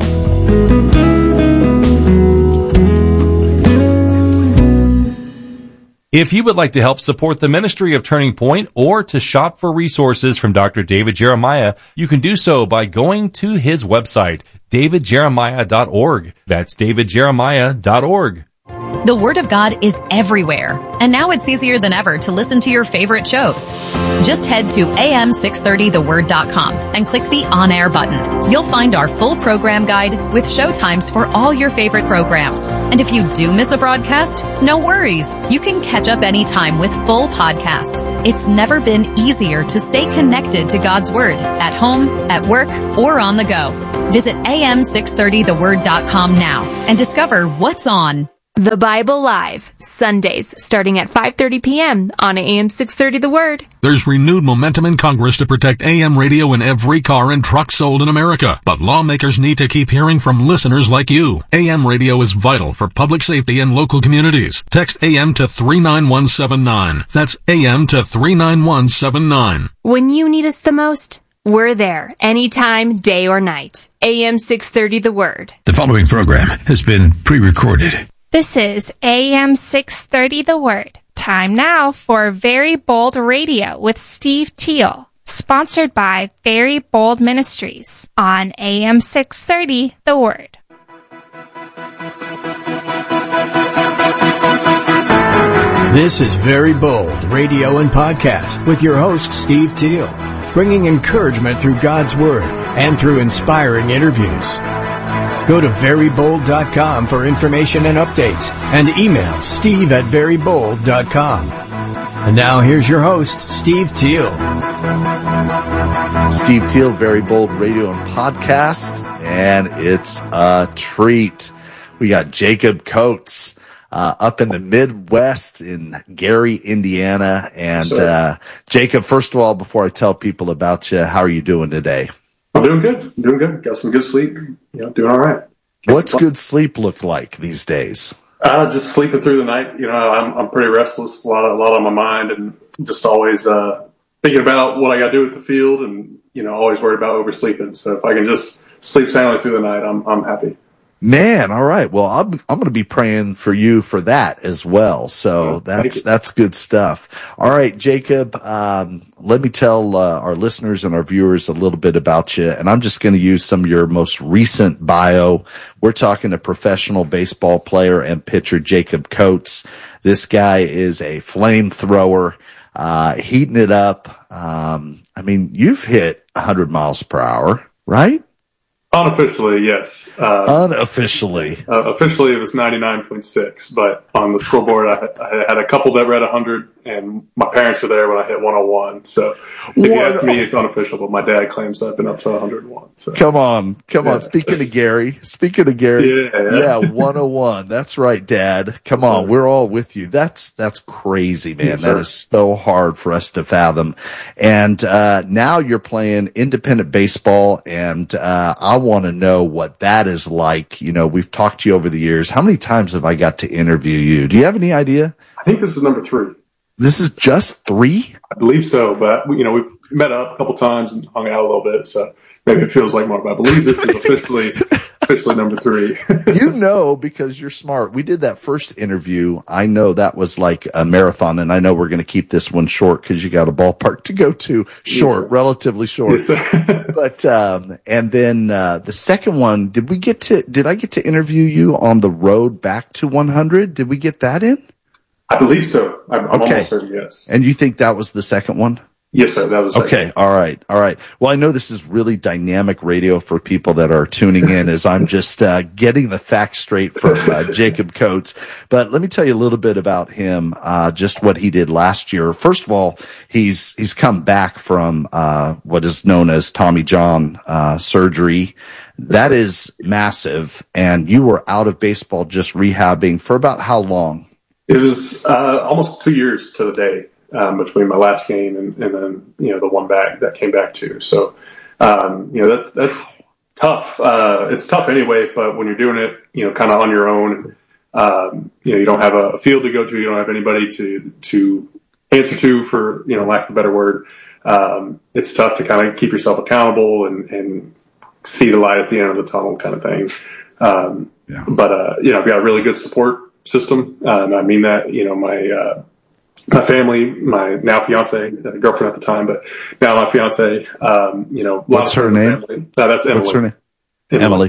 S: If you would like to help support the ministry of Turning Point or to shop for resources from Doctor David Jeremiah, you can do so by going to his website, david jeremiah dot org. That's david jeremiah dot org.
A: The Word of God is everywhere, and now it's easier than ever to listen to your favorite shows. Just head to A M six thirty the word dot com and click the On Air button. You'll find our full program guide with show times for all your favorite programs. And if you do miss a broadcast, no worries. You can catch up anytime with full podcasts. It's never been easier to stay connected to God's Word at home, at work, or on the go. Visit A M six thirty the word dot com now and discover what's on.
D: The Bible Live, Sundays, starting at five thirty p.m. on A M six thirty The Word.
V: There's renewed momentum in Congress to protect A M radio in every car and truck sold in America. But lawmakers need to keep hearing from listeners like you. A M radio is vital for public safety in local communities. Text A M to three nine one seven nine. That's A M to three nine one seven nine.
D: When you need us the most, we're there, anytime, day or night. A M six thirty The Word.
K: The following program has been pre-recorded.
C: This is A M six thirty The Word. Time now for Very Bold Radio with Steve Teal, sponsored by Very Bold Ministries on A M six thirty The Word.
W: This is Very Bold Radio and Podcast with your host, Steve Teal, bringing encouragement through God's Word and through inspiring interviews. Go to very bold dot com for information and updates, and email steve at very bold dot com. And now here's your host, Steve Teal.
X: Steve Teal, Very Bold Radio and Podcast, and it's a treat. We got Jacob Coates uh, up in the Midwest in Gary, Indiana. And
Y: sure.
X: uh, Jacob, first of all, before I tell people about you, how are you doing today?
Y: I'm doing good. I'm doing good. Got some good sleep. You know, doing all right.
X: What's good sleep look like these days?
Y: Uh, just sleeping through the night. You know, I'm I'm pretty restless. A lot, a lot on my mind, and just always uh, thinking about what I got to do with the field, and you know, always worried about oversleeping. So if I can just sleep soundly through the night, I'm I'm happy.
X: Man, all right. Well, I'm I'm going to be praying for you for that as well. So that's that's good stuff. All right, Jacob. Um, let me tell uh, our listeners and our viewers a little bit about you, and I'm just going to use some of your most recent bio. We're talking a professional baseball player and pitcher, Jacob Coates. This guy is a flamethrower, uh, heating it up. Um, I mean, you've hit one hundred miles per hour, right?
Y: Unofficially, yes. Uh,
X: Unofficially.
Y: Uh, officially, it was ninety-nine point six, but on the scoreboard, I had, I had a couple that read one hundred, and my parents were there when I hit one oh one. So if you ask me, it's unofficial, but my dad claims I've been up to one hundred one. So.
X: Come on. Come yeah. on. Speaking of Gary, speaking of Gary,
Y: yeah, yeah.
X: yeah, one oh one. That's right, Dad. Come on. We're all with you. That's, that's crazy, man. Yes, that is so hard for us to fathom. And, uh, now you're playing independent baseball, and, uh, I want to know what that is like. You know, we've talked to you over the years. How many times have I got to interview you? Do you have any idea?
Y: I think this is number three.
X: This is just three?
Y: I believe so, but you know, we've met up a couple times and hung out a little bit, so maybe it feels like more, but I believe this is officially officially number three.
X: You know, because you're smart. We did that first interview. I know that was like a marathon, and I know we're going to keep this one short because you got a ballpark to go to. Short, yeah. Relatively short. Yes, but um, and then uh, the second one, did we get to? Did I get to interview you on the road back to one hundred? Did we get that in?
Y: I believe so. I'm, I'm
X: okay.
Y: almost certain, yes.
X: And you think that was the second one?
Y: Yes, sir. That was
X: okay. All right. All right. Well, I know this is really dynamic radio for people that are tuning in as I'm just uh, getting the facts straight from uh, Jacob Coates. But let me tell you a little bit about him, uh, just what he did last year. First of all, he's he's come back from uh, what is known as Tommy John uh, surgery. That is massive. And you were out of baseball just rehabbing for about how long?
Y: It was uh, almost two years to the day. Um, between my last game and, and then, you know, the one back that came back too. So, um, you know, that, that's tough. Uh, it's tough anyway, but when you're doing it, you know, kind of on your own, um, you know, you don't have a field to go to, you don't have anybody to, to answer to, for, you know, lack of a better word. Um, it's tough to kind of keep yourself accountable and, and see the light at the end of the tunnel kind of thing. Um, yeah. but, uh, you know, I've got a really good support system. Uh, and I mean that, you know, my, uh, my family, my now fiance, girlfriend at the time, but now my fiance, um, you know,
X: what's her name?
Y: Uh, that's Emily.
X: What's her name?
Y: Emily.
X: Emily.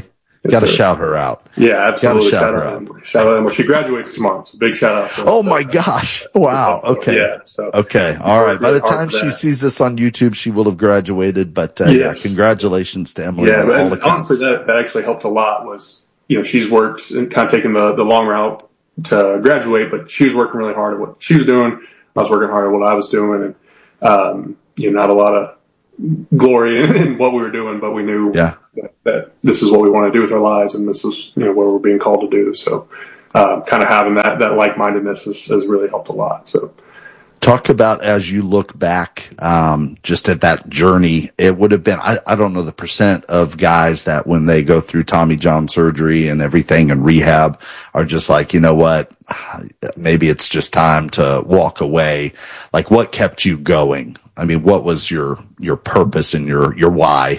X: Got to shout her out.
Y: Yeah, absolutely.
X: Shout,
Y: shout
X: her
Y: out.
X: out.
Y: Shout out. Well, she graduates tomorrow. So big shout out. To
X: oh my gosh! Wow. Okay.
Y: Yeah. So
X: okay. All right. By the time she sees this on YouTube, she will have graduated. But uh, yes. yeah, congratulations to Emily.
Y: Yeah, but honestly, that that actually helped a lot. Was you know she's worked and kind of taken the the long route to graduate, but she was working really hard at what she was doing. I was working hard at what I was doing, and um, you know, not a lot of glory in, in what we were doing, but we knew
X: yeah.
Y: that, that this is what we want to do with our lives, and this is you know what we're being called to do. So, uh, kind of having that that like mindedness has, has really helped a lot. So,
X: talk about as you look back, um, just at that journey. It would have been I, I don't know the percent of guys that when they go through Tommy John surgery and everything and rehab are just like, you know what, maybe it's just time to walk away. Like, what kept you going? I mean, what was your, your purpose and your, your why?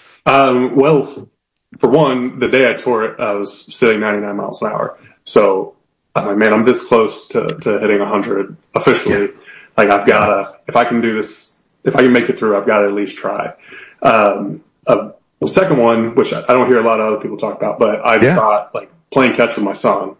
Y: Um, well, for one, the day I tore it, I was sitting ninety-nine miles an hour. So, I'm like, man, I'm this close to, to hitting one hundred officially. Yeah. Like, I've got to, if I can do this, if I can make it through, I've got to at least try. Um, uh, the second one, which I, I don't hear a lot of other people talk about, but I yeah. thought, like, playing catch with my son.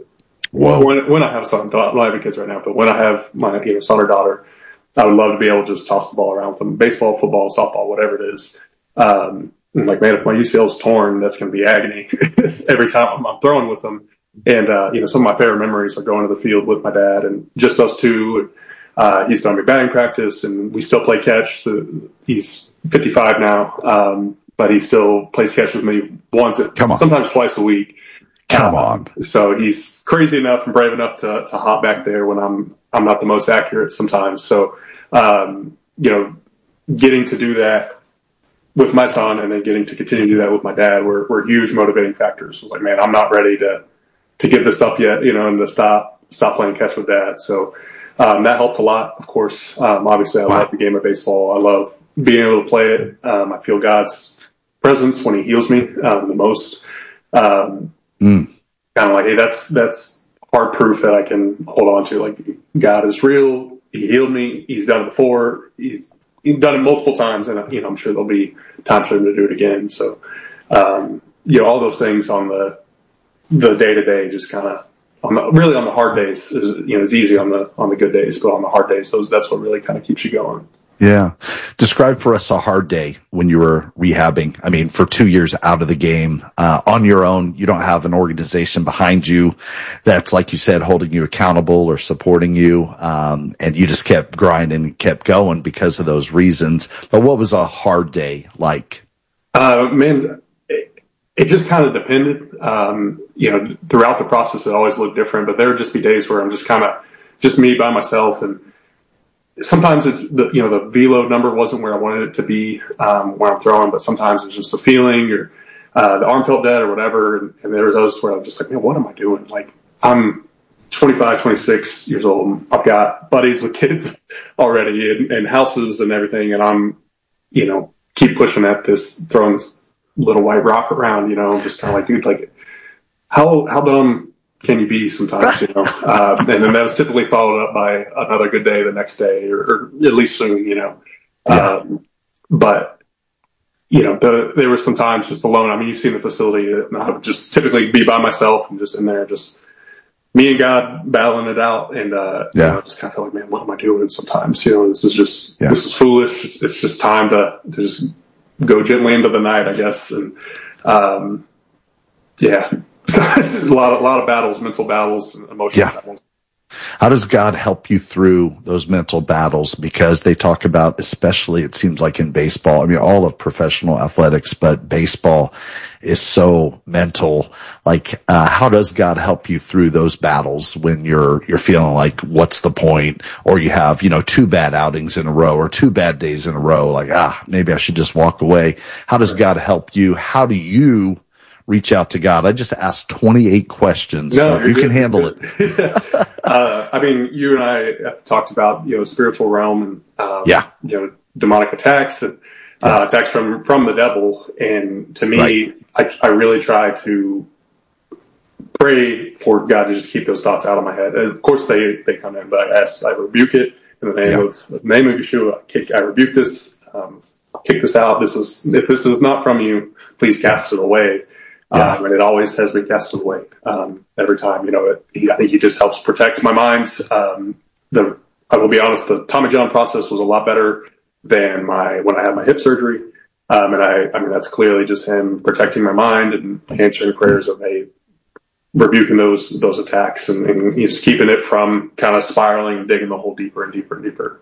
X: Whoa.
Y: When, when I have a son, I don't have any kids right now, but when I have my you know, son or daughter, I would love to be able to just toss the ball around with them. Baseball, football, softball, whatever it is. Um, I'm like, man, if my U C L is torn, that's going to be agony every time I'm, I'm throwing with them. And, uh, you know, some of my favorite memories are going to the field with my dad and just us two. Uh, he's done me batting practice and we still play catch. So he's fifty-five now. Um, but he still plays catch with me once,
X: Come on.
Y: sometimes twice a week.
X: Come
Y: uh,
X: on.
Y: So he's crazy enough and brave enough to, to hop back there when I'm, I'm not the most accurate sometimes. So, um, you know, getting to do that with my son and then getting to continue to do that with my dad were, were huge motivating factors. I was like, man, I'm not ready to, to give this up yet, you know, and to stop, stop playing catch with dad. So, um, that helped a lot, of course. Um, obviously I wow. love the game of baseball. I love being able to play it. Um, I feel God's presence when he heals me, um, the most, um,
X: mm.
Y: kind of like, hey, that's, that's hard proof that I can hold on to. Like, God is real. He healed me. He's done it before. He's, he's done it multiple times, and you know, I'm sure there'll be times for him to do it again. So, um, you know, all those things on the the day to day, just kind of on the really on the hard days. Is, you know, it's easy on the on the good days, but on the hard days, those that's what really kind of keeps you going.
X: Yeah. Describe for us a hard day when you were rehabbing. I mean, for two years out of the game, uh, on your own, you don't have an organization behind you that's, like you said, holding you accountable or supporting you. Um, and you just kept grinding and kept going because of those reasons. But what was a hard day like?
Y: Uh, man, it, it just kind of depended. Um, you know, throughout the process, it always looked different, but there would just be days where I'm just kind of just me by myself, and sometimes it's the, you know, the velo number wasn't where I wanted it to be, um, when I'm throwing, but sometimes it's just a feeling or, uh, the arm felt dead or whatever. And, and there were those where I was just like, man, what am I doing? Like, I'm twenty-five, twenty-six years old. I've got buddies with kids already and, and houses and everything. And I'm, you know, keep pushing at this, throwing this little white rock around, you know, just kind of like, dude, like, how, how dumb can you be sometimes, you know? Uh, and then that was typically followed up by another good day the next day, or, or at least soon, you know?
X: Yeah.
Y: Um, but, you know, the, there were some times just alone. I mean, you've seen the facility, and I would just typically be by myself and just in there, just me and God battling it out. And, uh,
X: yeah.
Y: you know, I just kind of feel like, man, what am I doing sometimes? You know, this is just,
X: yeah.
Y: this is foolish. It's, it's just time to, to just go gently into the night, I guess. And, um, yeah. a lot of, a lot of battles, mental battles, emotional
X: yeah.
Y: battles.
X: How does God help you through those mental battles? Because they talk about, especially it seems like in baseball, I mean, all of professional athletics, but baseball is so mental. Like, uh, how does God help you through those battles when you're, you're feeling like, what's the point? Or you have, you know, two bad outings in a row or two bad days in a row. Like, ah, maybe I should just walk away. How does God help you? How do you reach out to God? I just asked twenty-eight questions,
Y: no,
X: but you
Y: good,
X: can handle
Y: it. uh, I mean, you and I have talked about, you know, spiritual realm and, um,
X: yeah.
Y: you know, demonic attacks and, uh, attacks from, from the devil. And to me, right. I, I really try to pray for God to just keep those thoughts out of my head. And of course they, they come in, but I ask, I rebuke it in the name
X: yeah.
Y: of, the name of Yeshua. I, kick, I rebuke this, um, kick this out. This is, if this is not from you, please cast it away.
X: Yeah.
Y: Um, and it always has me cast away um, every time. You know, it, he, I think he just helps protect my mind. Um, the I will be honest, the Tommy John process was a lot better than my when I had my hip surgery. Um, and I, I mean, that's clearly just him protecting my mind and answering prayers of hey, rebuking those those attacks and, and you know, just keeping it from kind of spiraling, digging the hole deeper and deeper and deeper.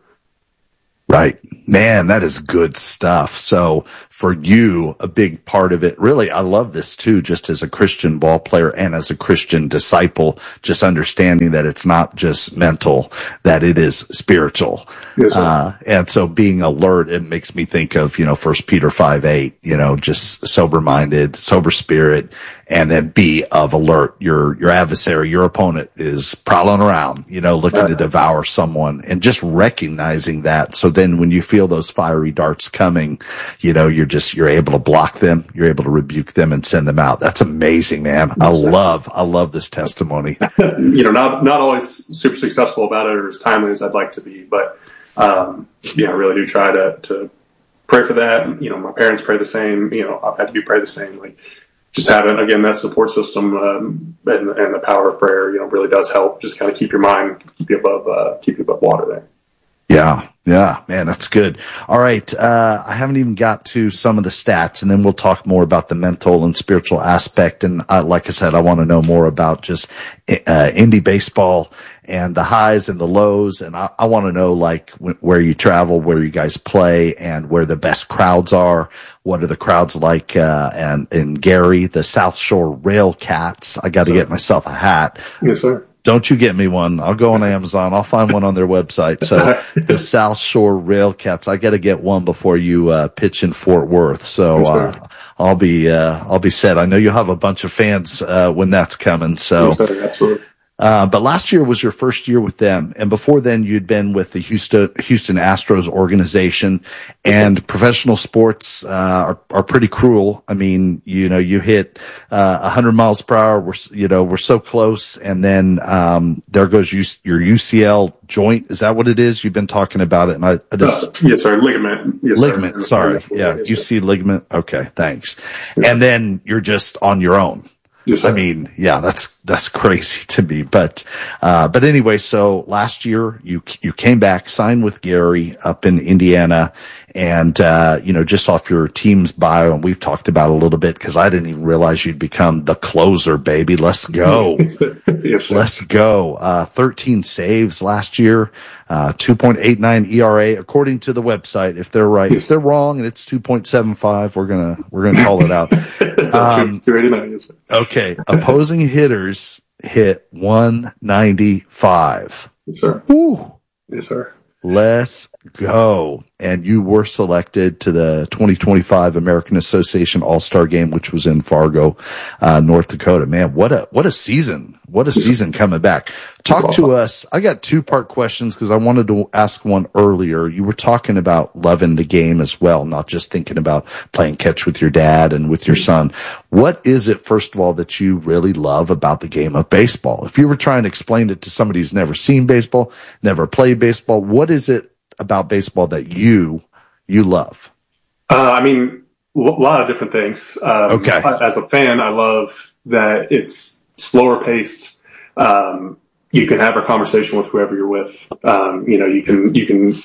X: Right. Man, that is good stuff. So for you, a big part of it, really, I love this too, just as a Christian ball player and as a Christian disciple, just understanding that it's not just mental, that it is spiritual.
Y: Yes,
X: uh, and so being alert, it makes me think of, you know, First Peter five eight, you know, just sober minded, sober spirit, and then be of alert. Your, your adversary, your opponent is prowling around, you know, looking to devour someone, and just recognizing that. So then when you feel those fiery darts coming, you know, you're just, you're able to block them. You're able to rebuke them and send them out. That's amazing, man. I love, I love this testimony.
Y: You know, not, not always super successful about it or as timely as I'd like to be, but, um, yeah, I really do try to, to pray for that. You know, my parents pray the same, you know, I've had to be pray the same, like, just having, again, that support system um, and, and the power of prayer, you know, really does help. Just kind of keep your mind, keep you above, uh, keep you above water there.
X: Yeah. Yeah, man, that's good. All right. Uh, I haven't even got to some of the stats, and then we'll talk more about the mental and spiritual aspect. And uh, like I said, I want to know more about just uh, indie baseball and the highs and the lows. And I, I want to know, like, w- where you travel, where you guys play, and where the best crowds are. What are the crowds like? Uh, and in Gary, the South Shore Rail Cats. I got to get myself a hat.
Y: Yes, sir.
X: Don't you get me one. I'll go on Amazon. I'll find one on their website. So the South Shore Rail Cats, I got to get one before you, uh, pitch in Fort Worth. So, uh, I'll be, uh, I'll be set. I know you'll have a bunch of fans, uh, when that's coming. So,
Y: yes, sir. Absolutely.
X: Uh, but last year was your first year with them. And before then, you'd been with the Houston, Houston Astros organization, and professional sports, uh, are, are pretty cruel. I mean, you know, you hit, uh, a hundred miles per hour. We're, you know, we're so close. And then, um, there goes you, your U C L joint. Is that what it is? You've been talking about it. And I, I just,
Y: uh, yes, sir. Ligament. Yes,
X: ligament.
Y: Sir.
X: Sorry. Yeah.
Y: Yes,
X: U C ligament. Okay. Thanks. Yeah. And then you're just on your own.
Y: Yes,
X: I mean, yeah, that's, that's crazy to me. But, uh, but anyway, so last year you, you came back, signed with Gary up in Indiana. And, uh, you know, just off your team's bio, and we've talked about it a little bit because I didn't even realize you'd become the closer, baby. Let's go.
Y: Yes, sir.
X: Let's go. Uh, thirteen saves last year, uh, two point eight nine E R A, according to the website. If they're right, if they're wrong and it's two point seven five, we're going to, we're going to call it out. Um,
Y: two eighty-nine, yes, sir.
X: Okay. Opposing hitters hit one ninety-five.
Y: Yes, sir.
X: Woo.
Y: Yes, sir.
X: Let's go. And you were selected to the twenty twenty-five American Association All-Star Game, which was in Fargo, uh, North Dakota. Man, what a, what a season. What a season coming back. Talk to us. I got two part questions because I wanted to ask one earlier. You were talking about loving the game as well, not just thinking about playing catch with your dad and with your son. What is it, first of all, that you really love about the game of baseball? If you were trying to explain it to somebody who's never seen baseball, never played baseball, what is it about baseball that you, you love?
Y: Uh, I mean, a lot of different things. Um,
X: okay.
Y: As a fan, I love that it's slower paced. Um, you can have a conversation with whoever you're with. Um, you know, you can, you can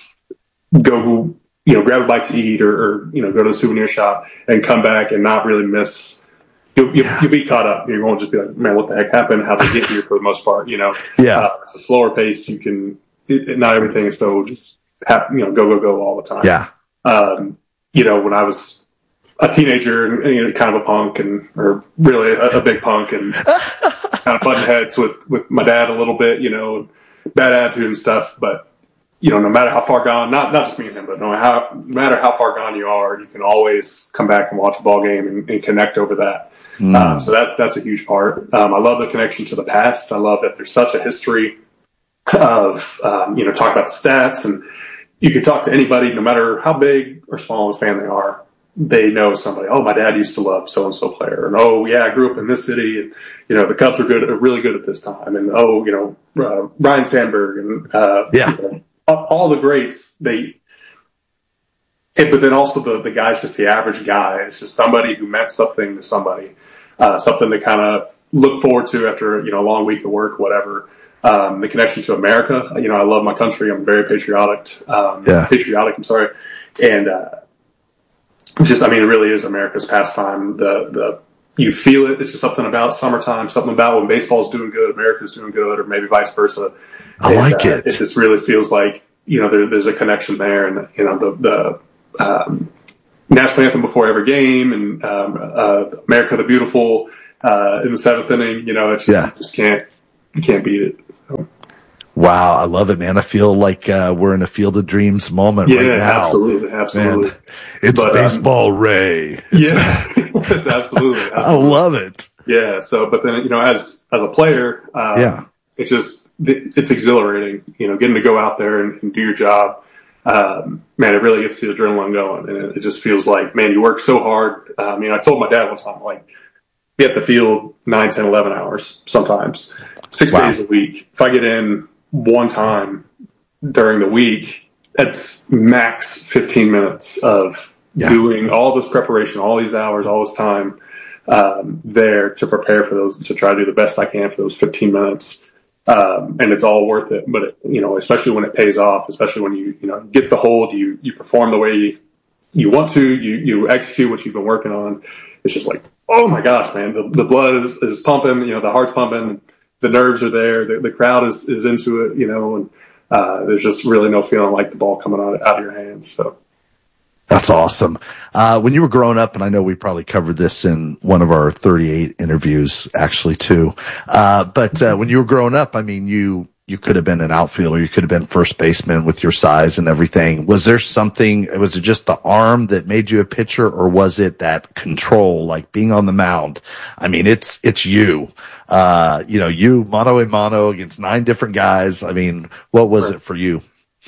Y: go, you know, grab a bite to eat or, or, you know, go to the souvenir shop and come back and not really miss. You'll, you'll, yeah. you'll be caught up. You won't just be like, man, what the heck happened? How'd they get here for the most part? You know,
X: yeah.
Y: Uh, it's a slower pace. You can, it, it, not everything is so just, have, you know, go, go, go all the time.
X: Yeah.
Y: Um, you know, when I was a teenager and, and you know, kind of a punk and, or really a, a big punk and kind of button heads with, with my dad a little bit, you know, bad attitude and stuff. But, you know, no matter how far gone, not, not just me and him, but no matter how, no matter how far gone you are, you can always come back and watch a ball game and, and connect over that. Mm. Um, so that, that's a huge part. Um, I love the connection to the past. I love that there's such a history of, um, you know, talk about the stats, and you can talk to anybody, no matter how big or small of a fan they are. They know somebody. Oh, my dad used to love so-and-so player. And, oh, yeah, I grew up in this city. And, you know, the Cubs were good, are really good at this time. And, oh, you know, uh, Ryan Sandberg and, uh,
X: yeah.
Y: you know, all, all the greats, they, and, but then also the, the guy's just the average guy. It's just somebody who meant something to somebody. uh, something to kind of look forward to after, you know, a long week of work, whatever. Um, the connection to America, you know, I love my country. I'm very patriotic, um,
X: yeah.
Y: patriotic, I'm sorry. And, uh, just, I mean, it really is America's pastime. The, the, you feel it. It's just something about summertime, something about when baseball's doing good, America's doing good, or maybe vice versa.
X: I
Y: and,
X: like
Y: uh,
X: it.
Y: It just really feels like, you know, there, there's a connection there, and, you know, the, the, um, national anthem before every game, and, um, uh, America the Beautiful, uh, in the seventh inning, you know, it's just,
X: yeah.
Y: you just can't, you can't beat it.
X: Wow, I love it, man. I feel like uh, we're in a Field of Dreams moment
Y: yeah,
X: right now.
Y: Absolutely, absolutely.
X: Man, it's
Y: but,
X: baseball,
Y: um,
X: Ray. It's
Y: yeah, yes, absolutely, absolutely.
X: I love it.
Y: Yeah. So, but then, you know, as as a player, um,
X: yeah,
Y: it's just it's exhilarating. You know, getting to go out there and, and do your job. Um, man, it really gets the adrenaline going, and it, it just feels like, man, you work so hard. Uh, I mean, I told my dad one time, like, be at the field nine, ten, eleven hours sometimes, six wow. days a week. If I get in one time during the week, that's max fifteen minutes of yeah. doing all this preparation, all these hours, all this time um, there to prepare for those, to try to do the best I can for those fifteen minutes. Um, and it's all worth it. But, it, you know, especially when it pays off, especially when you, you know, get the hold, you, you perform the way you, you want to, you, you execute what you've been working on. It's just like, oh my gosh, man, the, the blood is, is pumping, you know, the heart's pumping, the nerves are there, the, the crowd is, is into it, you know, and uh, there's just really no feeling like the ball coming out, out of your hands. So
X: that's awesome. Uh, when you were growing up, and I know we probably covered this in one of our thirty-eight interviews, actually, too. Uh, but uh, when you were growing up, I mean, you you could have been an outfielder, you could have been first baseman with your size and everything. Was there something? Was it just the arm that made you a pitcher, or was it that control, like being on the mound? I mean, it's it's you. Uh, you know, you mano a mano against nine different guys. I mean, what was right. it for you?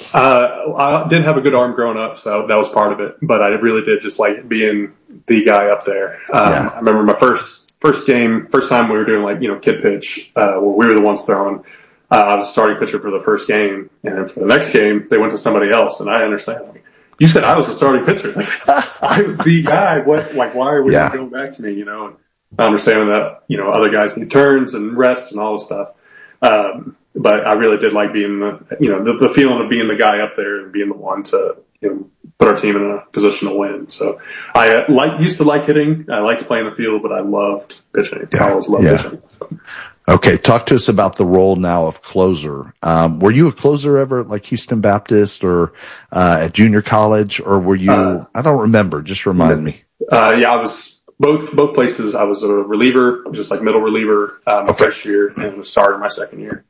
Y: Uh, I didn't have a good arm growing up, so that was part of it. But I really did just like being the guy up there. Um, yeah. I remember my first first game, first time we were doing like, you know, kid pitch, uh, where we were the ones throwing. Uh, I was starting pitcher for the first game, and then for the next game, they went to somebody else. And I understand, like, you said I was the starting pitcher. Like, I was the guy. What? Like, why are we yeah. going back to me? You know, and understanding that, you know, other guys need turns and rest and all this stuff. Um, But I really did like being the, you know, the, the feeling of being the guy up there and being the one to, you know, put our team in a position to win. So I uh, like used to like hitting. I liked playing the field, but I loved pitching.
X: Yeah.
Y: I always loved
X: yeah.
Y: pitching. So.
X: Okay, talk to us about the role now of closer. Um, were you a closer ever at like Houston Baptist or uh, at junior college, or were you? Uh, I don't remember. Just remind me.
Y: Uh, yeah, I was both both places. I was a reliever, just like middle reliever, uh, my okay. first year, and a starter my second year.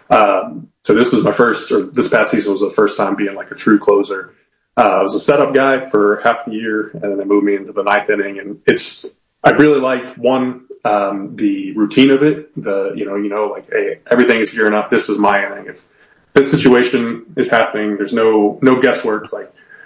Y: Um, so this was my first, or this past season was the first time being like a true closer. Uh, I was a setup guy for half the year, and then they moved me into the ninth inning. And it's, I really like one, um, the routine of it. The, you know, you know, like, hey, everything is gearing up. This is my inning. If this situation is happening, there's no, no guesswork. It's like,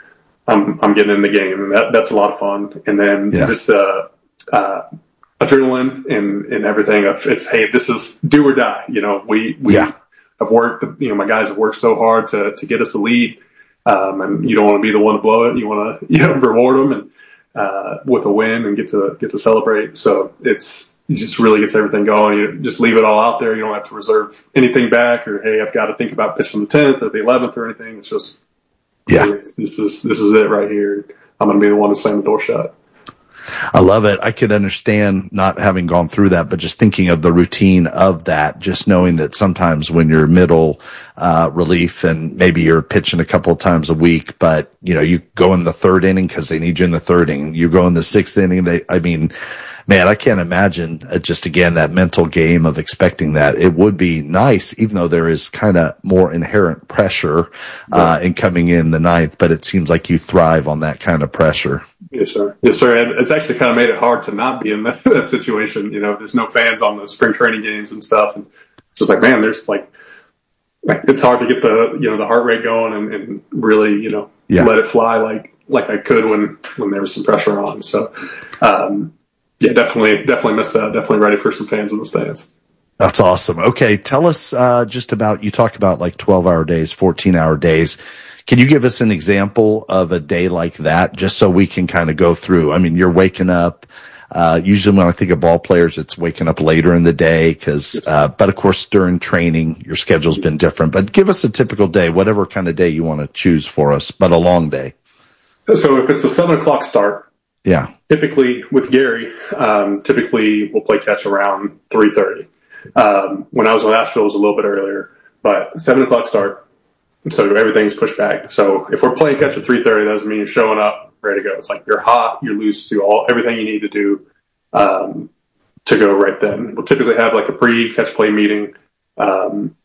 Y: I'm, I'm getting in the game, and that, that's a lot of fun. And then yeah. just, uh, uh, adrenaline and, and everything. It's, hey, this is do or die. You know, we, we, yeah. I've worked, you know, my guys have worked so hard to, to get us a lead. Um, and you don't want to be the one to blow it. You want to, you know, reward them and, uh, with a win and get to, get to celebrate. So it's, it just really gets everything going. You just leave it all out there. You don't have to reserve anything back or, hey, I've got to think about pitching the tenth or the eleventh or anything. It's just,
X: yeah,
Y: hey, this is, this is it right here. I'm going to be the one to slam the door shut.
X: I love it. I could understand not having gone through that, but just thinking of the routine of that, just knowing that sometimes when you're middle, uh, relief and maybe you're pitching a couple of times a week, but you know, you go in the third inning because they need you in the third inning. You go in the sixth inning. They, I mean, man, I can't imagine uh, just again, that mental game of expecting that. It would be nice, even though there is kind of more inherent pressure, uh, in coming in the ninth, but it seems like you thrive on that kind of pressure.
Y: Yes, sir. Yes, sir. And it's actually kind of made it hard to not be in that, that situation. You know, there's no fans on the spring training games and stuff. And just like, man, there's like, like it's hard to get the, you know, the heart rate going and, and really, you know, yeah. let it fly like, like I could when, when there was some pressure on. So, um, yeah, definitely, definitely missed that. Definitely ready for some fans in the stands.
X: That's awesome. Okay. Tell us, uh, just about, you talk about like twelve hour days, fourteen hour days. Can you give us an example of a day like that, just so we can kind of go through? I mean, you're waking up, Uh, usually when I think of ball players, it's waking up later in the day because, uh, but of course during training, your schedule's been different. But give us a typical day, whatever kind of day you want to choose for us, but a long day.
Y: So if it's a seven o'clock start,
X: yeah,
Y: typically with Gary, um, typically we'll play catch around three thirty. Um, when I was in Nashville, it was a little bit earlier, but seven o'clock start. So everything's pushed back. So if we're playing catch at three thirty, that doesn't mean you're showing up ready to go. It's like you're hot, you're loose to all everything you need to do um, to go right then. We'll typically have like a pre-catch play meeting. Um,